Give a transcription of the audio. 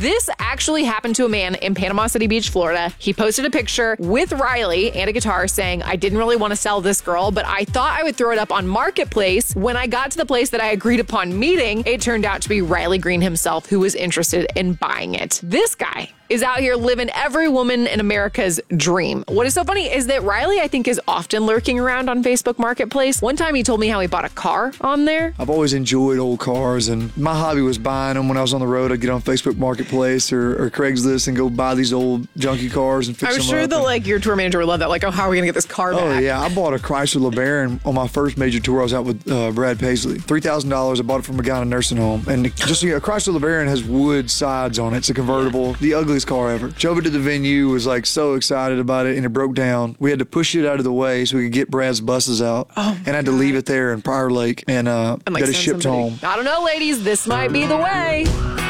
This actually happened to a man in Panama City Beach, Florida. He posted a picture with Riley and a guitar saying, I didn't really want to sell this girl, but I thought I would throw it up on Marketplace. When I got to the place that I agreed upon meeting, it turned out to be Riley Green himself who was interested in buying it. This guy is out here living every woman in America's dream. What is so funny is that Riley, I think, is often lurking around on Facebook Marketplace. One time he told me how he bought a car on there. I've always enjoyed old cars, and my hobby was buying them. When I was on the road, I'd get on Facebook Marketplace or Craigslist and go buy these old junky cars and fix them up. I'm sure that your tour manager would love that. Like, oh, how are we going to get this car back? Oh, yeah. I bought a Chrysler LeBaron on my first major tour. I was out with Brad Paisley. $3,000. I bought it from a guy in a nursing home. And just a Chrysler LeBaron has wood sides on it. It's a convertible. The ugliest car ever. Drove it to the venue, was like so excited about it, and it broke down. We had to push it out of the way so we could get Brad's buses out. And I had to leave it there in Prior Lake and get it shipped home. I don't know, ladies. This might be the way.